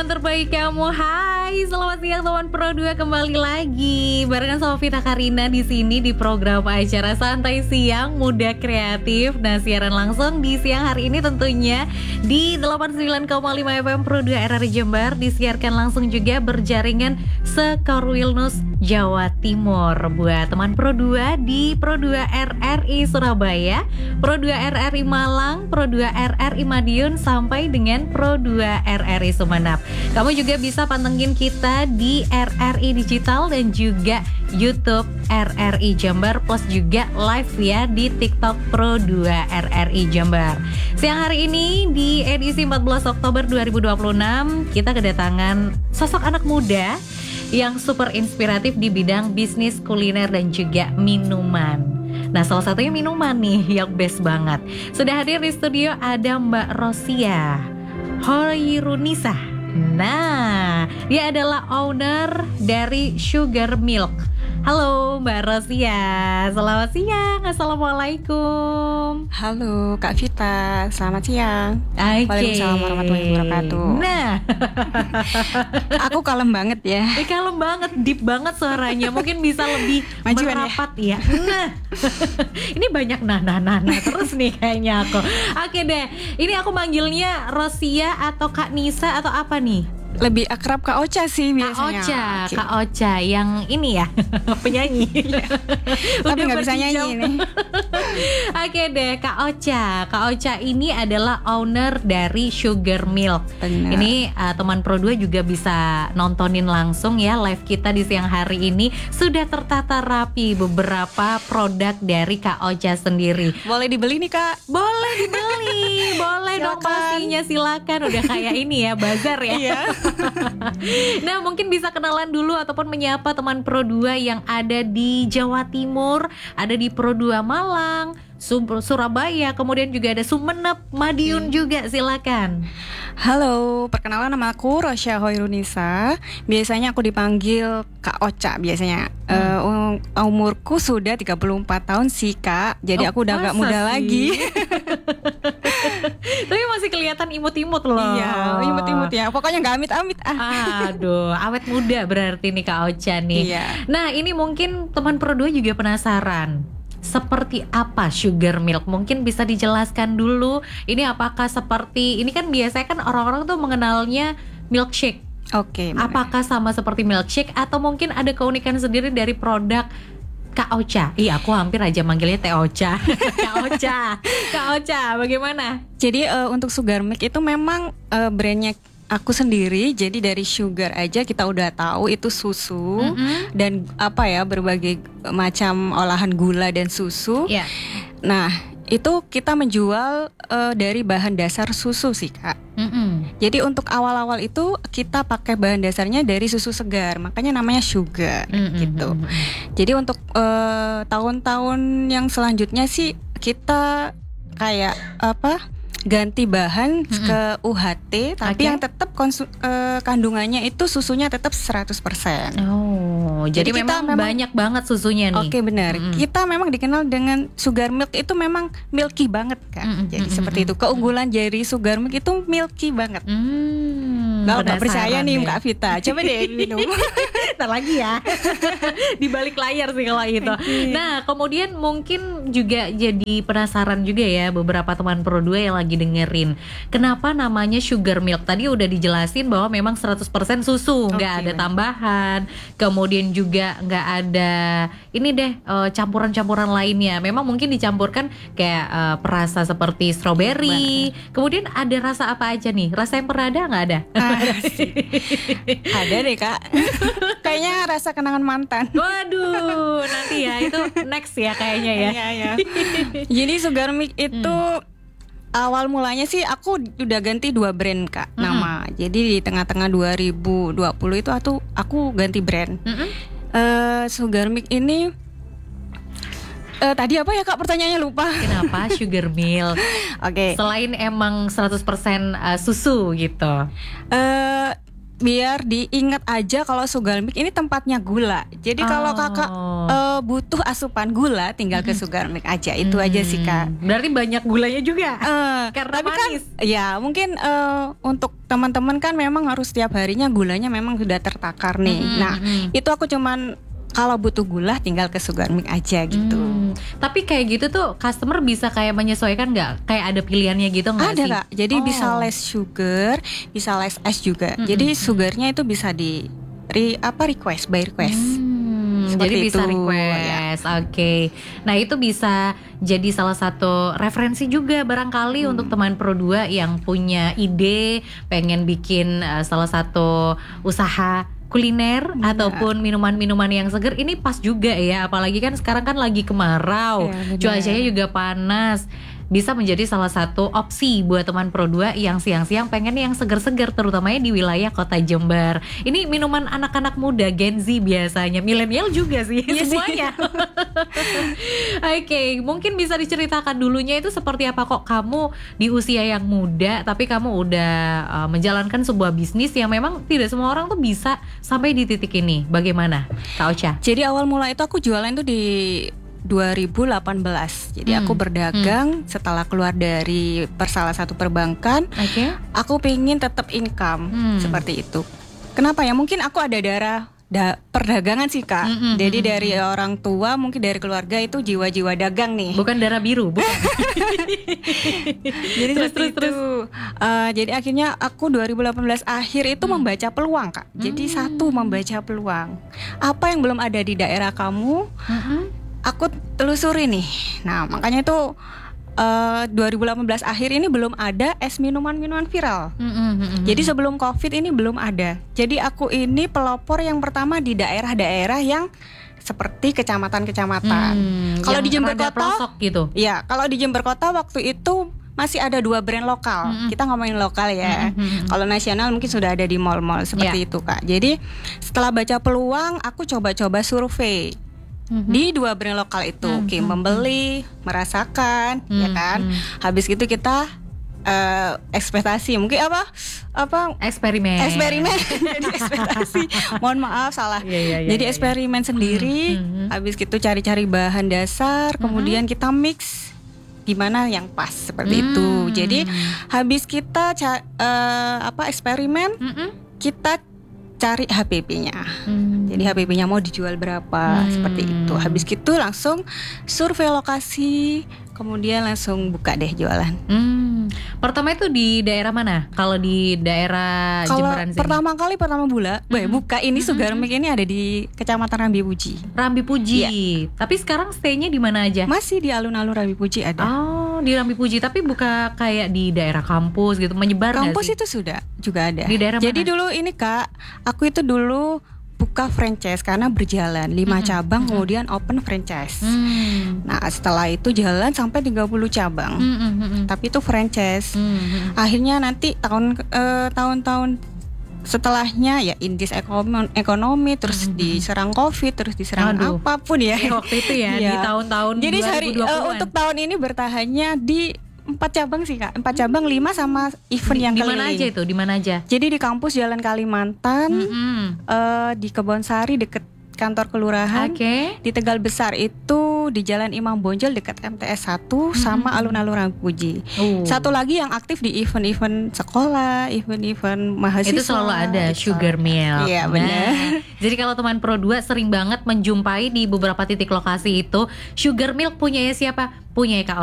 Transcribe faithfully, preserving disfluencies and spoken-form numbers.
teman terbaik kamu. Hai, selamat siang teman Pro dua, kembali lagi barengan sama Vita Karina di sini di program acara Santai Siang Muda Kreatif. Nah, siaran langsung di siang hari ini tentunya di delapan puluh sembilan koma lima F M Pro dua R R I Jember, disiarkan langsung juga berjaringan se-Korwilnus Jawa Timur. Buat teman Pro dua di Pro dua R R I Surabaya, Pro dua R R I Malang, Pro dua R R I Madiun sampai dengan Pro dua R R I Sumenep. Kamu juga bisa pantengin kita di R R I Digital dan juga YouTube R R I Jember, plus juga live ya di TikTok Pro dua R R I Jember. Siang hari ini di edisi empat belas Oktober dua ribu dua puluh enam kita kedatangan sosok anak muda yang super inspiratif di bidang bisnis kuliner dan juga minuman. Nah, salah satunya minuman nih yang best banget. Sudah hadir di studio ada Mbak Rosia Hoirunisa. Nah, dia adalah owner dari Sugar Milk. Halo Mbak Rosia, selamat siang. Assalamualaikum. Halo Kak Vita, selamat siang. Okay. Waalaikumsalam warahmatullahi wabarakatuh. Nah, aku kalem banget ya. Eh, kalem banget, deep banget suaranya. Mungkin bisa lebih Majuan merapat ya. ya. Nah, ini banyak nah nah nah nah terus nih kayaknya aku. Oke deh, ini aku manggilnya Rosia atau Kak Nisa atau apa nih? Lebih akrab Kak Ocha sih biasanya. Kak Ocha, okay. Kak Ocha yang ini ya, penyanyi. Tapi nggak bisa nyanyi nih. Oke deh, Kak Ocha. Kak Ocha ini adalah owner dari Sugar Milk. Benar. Ini uh, teman Pro dua juga bisa nontonin langsung ya live kita di siang hari ini. Sudah tertata rapi beberapa produk dari Kak Ocha sendiri. Boleh dibeli nih Kak? Boleh dibeli, boleh dong pastinya, silakan. Udah kayak ini ya, bazar ya. Iya. Nah, mungkin bisa kenalan dulu ataupun menyapa teman Pro dua yang ada di Jawa Timur, ada di Pro dua Malang, Surabaya, kemudian juga ada Sumenep, Madiun juga, silakan. Halo, perkenalan nama aku Rosia Hoirunisa. Biasanya aku dipanggil Kak Ocha biasanya. Hmm. Uh, umurku sudah tiga puluh empat tahun sih Kak. Jadi oh, aku udah gak muda sih? lagi. Tapi masih kelihatan imut-imut loh. Iya, imut-imut ya. Pokoknya gak amit-amit ah. Aduh, awet muda berarti nih Kak Ocha nih. Iya. Nah, ini mungkin teman Pro dua juga penasaran. Seperti apa Sugar Milk? Mungkin bisa dijelaskan dulu. Ini apakah seperti, ini kan biasanya kan orang-orang tuh mengenalnya milkshake. Oke. Okay, apakah sama seperti milkshake atau mungkin ada keunikan sendiri dari produk Kak Ocha? Iya, aku hampir aja manggilnya Teh Ocha. Kak Ocha, Kak Ocha, bagaimana? Jadi uh, untuk Sugar Milk itu memang uh, brandnya aku sendiri. Jadi dari sugar aja kita udah tahu itu susu, mm-hmm. dan apa ya, berbagai macam olahan gula dan susu. Yeah. Nah, itu kita menjual uh, dari bahan dasar susu sih Kak. Mm-hmm. Jadi untuk awal-awal itu kita pakai bahan dasarnya dari susu segar, makanya namanya sugar, mm-hmm. gitu. Jadi untuk uh, tahun-tahun yang selanjutnya sih kita kayak apa? ganti bahan mm-hmm. ke U H T, tapi okay. yang tetap konsu- uh, kandungannya itu susunya tetap seratus persen. Oh, jadi, jadi memang, memang banyak banget susunya nih. Oke, okay, benar. Mm-hmm. Kita memang dikenal dengan Sugar Milk itu memang milky banget kan. Mm-hmm. Jadi mm-hmm. seperti itu. Keunggulan dari Sugar Milk itu milky banget. Mm-hmm. Gak, gak percaya nih Kak Vita. Coba deh minum. Ntar lagi ya. Di balik layar sih kalau itu. Okay. Nah, kemudian mungkin juga jadi penasaran juga ya beberapa teman Pro dua yang lagi dengerin. Kenapa namanya Sugar Milk? Tadi udah dijelasin bahwa memang seratus persen susu, nggak okay, ada bener. tambahan. Kemudian juga nggak ada ini deh uh, campuran-campuran lainnya. Memang mungkin dicampurkan kayak uh, perasa seperti strawberry. Bener. Kemudian ada rasa apa aja nih? Rasa yang pernah ada nggak ada? Ah, ada deh Kak. Kayaknya rasa kenangan mantan. Waduh, nanti ya itu next ya kayaknya ya. Iya, iya. Jadi Sugar Milk itu hmm. awal mulanya sih aku udah ganti dua brand Kak, mm-hmm. nama. Jadi di tengah-tengah dua ribu dua puluh itu aku aku ganti brand. Mm-hmm. uh, Sugar Milk ini uh, tadi apa ya Kak, pertanyaannya lupa. Kenapa Sugar Milk? Oke. Okay. Selain emang seratus persen uh, susu gitu. Uh, biar diingat aja kalau Sugar Milk ini tempatnya gula. Jadi kalau Oh. kakak uh, butuh asupan gula, tinggal ke Sugar Milk aja. Itu aja sih kak. Hmm, Berarti banyak gulanya juga. Eh, Karena tapi kan, manis. ya mungkin eh, untuk teman-teman kan memang harus setiap harinya gulanya memang sudah tertakar nih. Mm-mm, Nah mm-mm. itu aku cuman kalau butuh gula tinggal ke Sugar Milk aja gitu. Hmm, Tapi kayak gitu tuh customer bisa kayak menyesuaikan nggak? Kayak ada pilihannya gitu nggak Ada sih? kak, jadi Oh. bisa less sugar, bisa less ice juga. Mm-mm. Jadi sugarnya itu bisa di re- apa request by request. Hmm, Seperti jadi bisa itu, request, oke. Nah itu bisa jadi salah satu referensi juga barangkali Hmm. untuk teman Pro dua yang punya ide pengen bikin uh, salah satu usaha kuliner Iya. ataupun minuman-minuman yang seger. Ini pas juga ya, apalagi kan sekarang kan lagi kemarau, Iya, benar. cuacanya juga panas. Bisa menjadi salah satu opsi buat teman Pro dua yang siang-siang pengen yang seger-seger, terutamanya di wilayah kota Jember. Ini minuman anak-anak muda, Gen Z biasanya, milenial juga sih, Iya sih. semuanya. Oke, mungkin bisa diceritakan dulunya itu seperti apa kok kamu di usia yang muda, tapi kamu udah uh, menjalankan sebuah bisnis yang memang tidak semua orang tuh bisa sampai di titik ini. Bagaimana, Kak Ocha? Jadi awal mula itu aku jualan tuh di dua ribu delapan belas. Jadi Hmm, aku berdagang setelah keluar dari per salah satu perbankan. Oke. Aku pengen tetap income Hmm. seperti itu. Kenapa ya? Mungkin aku ada darah da- perdagangan sih kak. Mm-mm, Jadi mm-mm. dari orang tua, mungkin dari keluarga itu jiwa-jiwa dagang nih. Bukan darah biru, bukan. Jadi Terus, seperti terus, itu. Eh, jadi akhirnya aku dua ribu delapan belas akhir itu Hmm. membaca peluang kak. Jadi Hmm. satu membaca peluang. Apa yang belum ada di daerah kamu? Mm-mm. Aku telusuri nih. Nah makanya itu eh, dua ribu delapan belas akhir ini belum ada es minuman-minuman viral. Mm-mm, mm-mm. Jadi sebelum Covid ini belum ada. Jadi aku ini pelopor yang pertama di daerah-daerah yang seperti kecamatan-kecamatan. Hmm, Kalau yang di Jember rada Kota, pelosok gitu. ya kalau di Jember Kota waktu itu masih ada dua brand lokal. Mm-mm. Kita ngomongin lokal ya. Mm-mm. Kalau nasional mungkin sudah ada di mall-mall seperti Ya. itu kak. Jadi setelah baca peluang, aku coba-coba survei Mhm. di dua brand lokal itu, Hmm, Oke, hmm, membeli, merasakan, ya Hmm, kan. hmm. Habis gitu kita eh, ekspektasi, mungkin apa apa eksperimen. eksperimen, jadi ekspektasi. Mohon maaf salah. Iya, iya, iya, jadi iya, eksperimen sendiri. Hmm, hmm. Habis gitu cari-cari bahan dasar, Hmm. kemudian kita mix di mana yang pas seperti Hmm. itu. Jadi habis kita ca- eh, apa eksperimen, Mm-mm. kita cari H P P-nya. Hmm. Jadi H P P-nya mau dijual berapa, Hmm. seperti itu. Habis gitu langsung survei lokasi, kemudian langsung buka deh jualan. Hmm. Pertama itu di daerah mana? Kalau di daerah Kalau Jemberan sini. pertama kali pertama bula, eh, Mm-mm. buka ini Mm-mm. Sugar Milk ini ada di Kecamatan Rambi Puji. Rambi Puji. Iya. Tapi sekarang stay-nya di mana aja? Masih di alun-alun Rambi Puji ada. Oh, di Rambi Puji, tapi buka kayak di daerah kampus gitu, menyebar nggak Kampus sih? itu sudah juga ada. Di daerah Jadi mana? dulu ini Kak, aku itu dulu buka franchise karena berjalan lima Mm-mm. cabang, Mm-mm. kemudian open franchise. Hmm. Nah, setelah itu jalan sampai tiga puluh cabang. Hmm, hmm, hmm, hmm. Tapi itu franchise. Hmm, hmm. Akhirnya nanti tahun eh, tahun-tahun setelahnya ya indis ekonomi, ekonomi terus Mhm. diserang Covid, terus diserang Aduh. apapun ya. Ya, waktu itu ya, di Iya. tahun-tahun Jadi sehari eh, dua ribu dua puluhan. untuk tahun ini bertahannya di empat cabang sih Kak. Empat cabang, lima sama event di, yang di keliling. mana aja itu? Di mana aja? Jadi di kampus Jalan Kalimantan, Mm-mm. eh, di Kebonsari deket kantor kelurahan. Oke. Di Tegal Besar itu di Jalan Imam Bonjol dekat M T S satu sama Mhm. alun-alun Rambi Puji. Uh. Satu lagi yang aktif di event-event sekolah, event-event mahasiswa. Itu selalu ada gitu. Sugar Milk. Iya, benar. Nah, jadi kalau teman Pro dua sering banget menjumpai di beberapa titik lokasi itu Sugar Milk punyanya siapa? Punyanya Kak